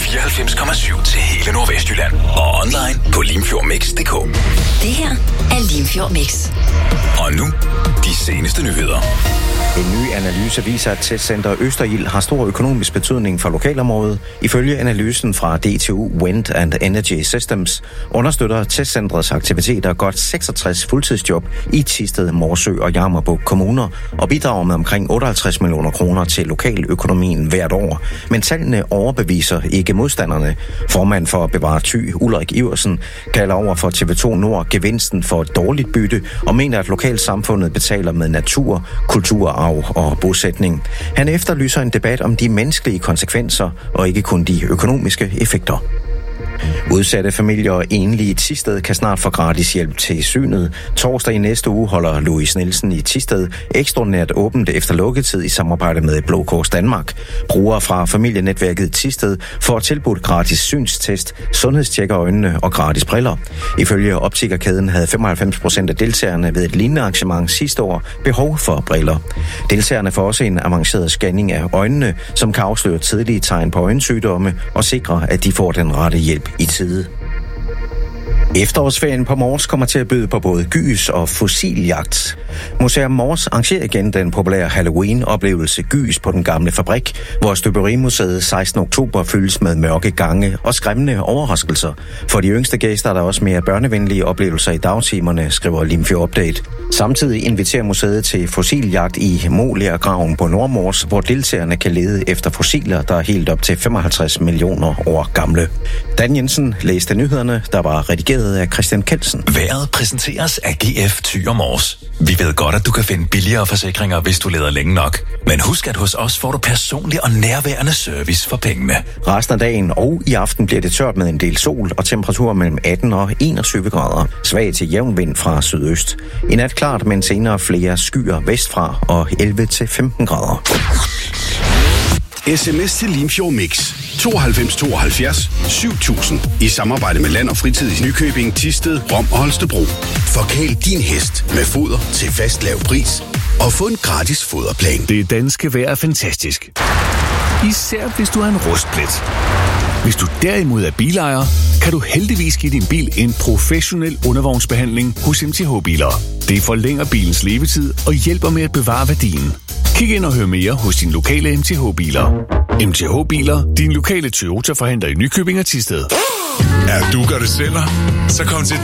94,7 til hele Nordvestjylland. Og online på limfjordmix.dk. Det her er Limfjord Mix. Og nu, de seneste nyheder. En ny analyse viser, at testcenter Østerild har stor økonomisk betydning for lokalområdet. Ifølge analysen fra DTU Wind and Energy Systems understøtter testcentrets aktiviteter godt 66 fuldtidsjob i Thisted, Morsø og Jammerbugt kommuner og bidrager med omkring 58 millioner kroner til lokaløkonomien hvert år. Men tallene overbeviser ikke modstanderne. Formand for Bevare Thy, Ulrik Iversen, kalder over for TV2 Nord gevinsten for et dårligt bytte og mener, at lokalsamfundet betaler med natur, kulturarv og bosætning. Han efterlyser en debat om de menneskelige konsekvenser og ikke kun de økonomiske effekter. Udsatte familier og enlige i Thisted kan snart få gratis hjælp til synet. Torsdag i næste uge holder Louise Nielsen i Thisted ekstraordinært åbent efter lukketid i samarbejde med Blå Kors Danmark. Brugere fra familienetværket Thisted får tilbudt gratis synstest, sundhedstjek af øjnene og gratis briller. Ifølge optikerkæden havde 95% af deltagerne ved et lignende arrangement sidste år behov for briller. Deltagerne får også en avanceret scanning af øjnene, som kan afsløre tidlige tegn på øjensygdomme og sikre, at de får den rette hjælp i tide. Efterårsferien på Mors kommer til at byde på både gys og fossiljagt. Museum Mors arrangerer igen den populære Halloween-oplevelse Gys på den gamle fabrik, hvor Støberimuseet 16. oktober fyldes med mørke gange og skræmmende overraskelser. For de yngste gæster er der også mere børnevenlige oplevelser i dagtimerne, skriver Limfjord Update. Samtidig inviterer museet til fossiljagt i Molærgraven på Nordmors, hvor deltagerne kan lede efter fossiler, der er helt op til 55 millioner år gamle. Dan Jensen læste nyhederne, der var redigeret af Christian Kelsen. Vejret præsenteres af GF Thy og Mors. Vi ved godt, at du kan finde billigere forsikringer, hvis du leder længe nok. Men husk, at hos os får du personlig og nærværende service for pengene. Resten af dagen og i aften bliver det tørt med en del sol og temperaturer mellem 18 og 21 grader. Svag til jævn vind fra sydøst. I nat klart, men senere flere skyer vestfra og 11 til 15 grader. SMS til Limfjord Mix 92 72 7000 i samarbejde med Land og Fritid i Nykøbing, Thisted, Rom og Holstebro. Forkæl din hest med foder til fast lav pris og få en gratis foderplan. Det danske vejr er fantastisk. Især hvis du er en rustplet. Hvis du derimod er bilejer, kan du heldigvis give din bil en professionel undervognsbehandling hos MTH Biler. Det forlænger bilens levetid og hjælper med at bevare værdien. Kig ind og hør mere hos din lokale MTH Biler. MTH Biler, din lokale Toyota-forhandler i Nykøbing og Thisted. Er du gør det selv, så kom til